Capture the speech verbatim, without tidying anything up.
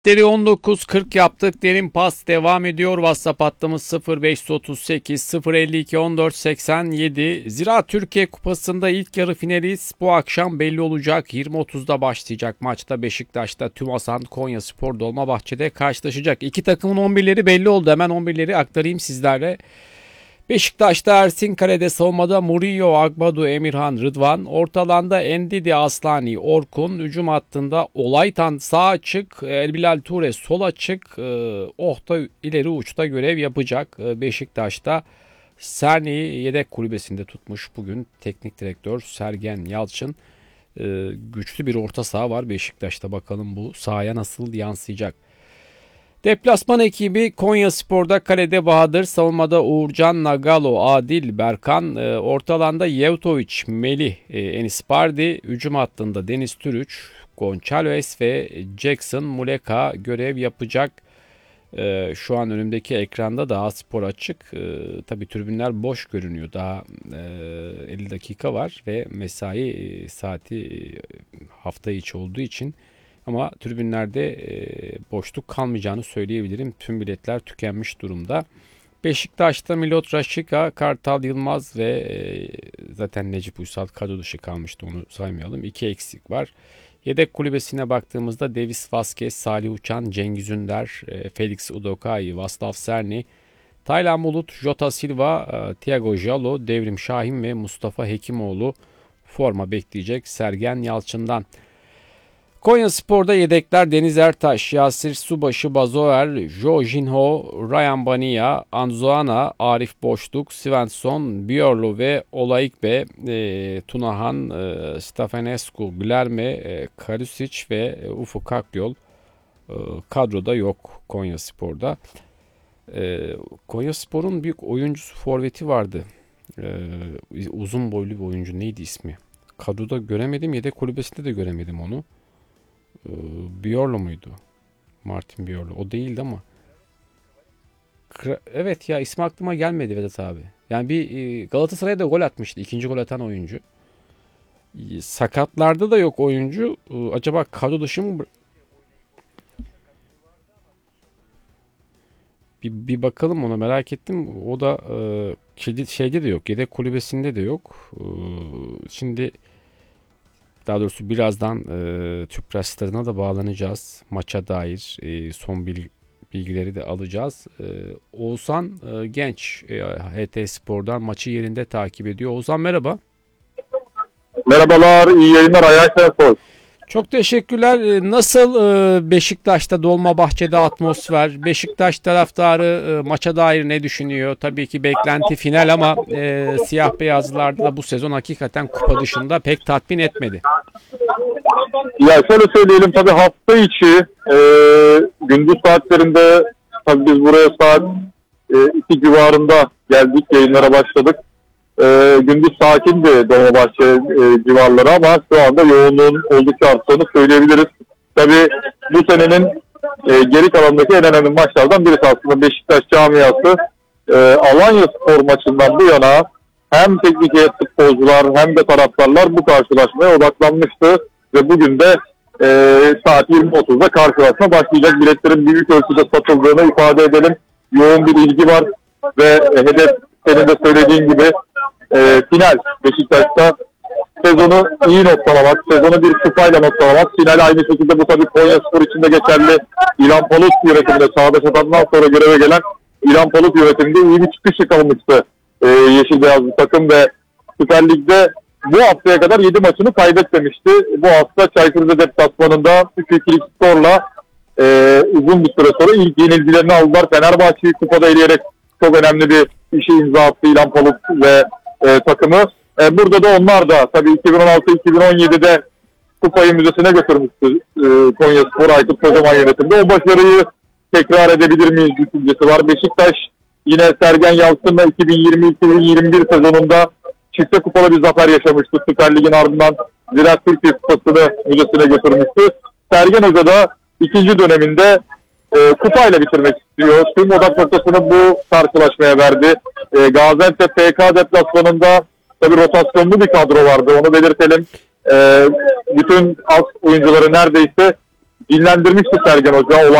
Deri on dokuz kırk yaptık. Derin pas devam ediyor. WhatsApp hattımız sıfır beş otuz sekiz sıfır elli iki on dört seksen yedi. Zira Türkiye Kupası'nda ilk yarı finaliz bu akşam belli olacak. yirmi otuzda başlayacak maçta Beşiktaş'ta TÜMASAN Konyaspor Dolmabahçe'de karşılaşacak. İki takımın on birleri belli oldu. Hemen on birleri aktarayım sizlerle. Beşiktaş'ta Ersin Kale'de savunmada Murillo, Agbadu, Emirhan, Rıdvan. Orta alanda Endidi, Aslani, Orkun. Hücum hattında Olaytan sağ açık, Elbilal Ture sol açık. Ohta ileri uçta görev yapacak. Beşiktaş'ta Serni'yi yedek kulübesinde tutmuş bugün teknik direktör Sergen Yalçın. Güçlü bir orta saha var Beşiktaş'ta. Bakalım bu sahaya nasıl yansıyacak. Deplasman ekibi Konyaspor'da kalede Bahadır, savunmada Uğurcan, Nagalo, Adil, Berkan, orta alanda Yevtoviç, Melih, Enis Bardi, hücum hattında Deniz Türüç, Gonçalves ve Jackson Muleka görev yapacak. Şu an önümdeki ekranda da A-Spor açık. Tabii tribünler boş görünüyor. Daha elli dakika var ve mesai saati hafta içi olduğu için. Ama tribünlerde e, boşluk kalmayacağını söyleyebilirim. Tüm biletler tükenmiş durumda. Beşiktaş'ta Milot Rashica, Kartal Yılmaz ve e, zaten Necip Uysal kadro dışı kalmıştı, onu saymayalım. İki eksik var. Yedek kulübesine baktığımızda Davis Vazquez, Salih Uçan, Cengiz Ünder, e, Felix Udokai, Vaslav Serni, Taylan Bulut, Jota Silva, e, Thiago Jalo, Devrim Şahin ve Mustafa Hekimoğlu forma bekleyecek Sergen Yalçın'dan. Konyaspor'da yedekler Deniz Ertaş, Yasir Subaşı, Bazoer, Jorginho, Ryan Bania, Anzoana, Arif Boşluk, Svensson, Björlo ve Olaikbe, e, Tunahan, e, Stefanescu, Glerme, e, Karisic ve e, Ufuk Akyol e, kadroda yok Konyaspor'da. E, Konyaspor'un büyük oyuncusu, forveti vardı. E, uzun boylu bir oyuncu, neydi ismi? Kadroda göremedim, yedek kulübesinde de göremedim onu. Björlo muydu? Martin Björlo. O değildi ama. Evet ya, ismi aklıma gelmedi Vedat abi. Yani bir Galatasaray'da gol atmıştı. İkinci gol atan oyuncu. Sakatlarda da yok oyuncu. Acaba kadro dışı mı? Bir, bir bakalım, ona merak ettim. O da e, şeyde de yok. Yedek kulübesinde de yok. E, şimdi Daha doğrusu birazdan e, Tüpraşlarına da bağlanacağız. Maça dair e, son bilgileri de alacağız. E, Oğuzhan e, Genç e, H T Spor'dan maçı yerinde takip ediyor. Oğuzhan merhaba. Merhabalar, iyi yayınlar. Ayaklar Spor. Çok teşekkürler. Nasıl Beşiktaş'ta Dolmabahçe'de atmosfer? Beşiktaş taraftarı maça dair ne düşünüyor? Tabii ki beklenti final ama e, siyah beyazlılarda da bu sezon hakikaten kupa dışında pek tatmin etmedi. Ya şöyle söyleyelim, tabii hafta içi e, gündüz saatlerinde, tabii biz buraya saat e, iki civarında geldik, yayınlara başladık. E, gündüz sakindi Dolmabahçe e, civarları ama şu anda yoğunluğun oldukça arttığını söyleyebiliriz. Tabii bu senenin e, geri kalanındaki en önemli maçlardan birisi aslında Beşiktaş camiası. E, Alanya Spor maçından bu yana hem teknik heyet, futbolcular hem de taraftarlar bu karşılaşmaya odaklanmıştı ve bugün de e, saat yirmi otuzda karşılaşma başlayacak. Biletlerin büyük ölçüde satıldığını ifade edelim. Yoğun bir ilgi var ve hedef, senin de söylediğin gibi e, final. Beşiktaş'ta sezonu iyi noktalamak, sezonu bir kupayla noktalamak. Final aynı şekilde bu tabii Konyaspor için de geçerli. İlhan Palut yönetiminde, Çağdaş Atan'dan sonra göreve gelen İlhan Palut yönetiminde iyi bir çıkış yakalamıştı e, Yeşil Beyazlı takım ve Süper Lig'de bu haftaya kadar yedi maçını kaybetmemişti. Bu hafta Çaykur deplasmanında üç ikilik skorla e, uzun bir süre sonra ilk yenilgilerini aldılar. Fenerbahçe'yi kupada eleyerek çok önemli bir işe imza attı İlhan Palut ve e, takımı. E, burada da onlar da tabii iki bin on altı iki bin on yedide kupayı müzesine götürmüştü e, Konyaspor Aykut Kocaman yönetimde. O başarıyı tekrar edebilir miyiz düşüncesi var. Beşiktaş yine Sergen Yalçın'la iki bin yirmi iki bin yirmi bir sezonunda çifte kupalı bir zafer yaşamıştı. Süper Lig'in ardından Ziraat Türkiye Kupası'nı müzesine götürmüştü. Sergen Hoca da ikinci döneminde e, kupayla bitirmek istiyor. Tüm odak noktasını bu karşılaşmaya verdi. E, Gaziantep F K deplasmanında tabii rotasyonlu bir kadro vardı, onu belirtelim. E, bütün alt oyuncuları neredeyse dinlendirmişti Sergen Hoca.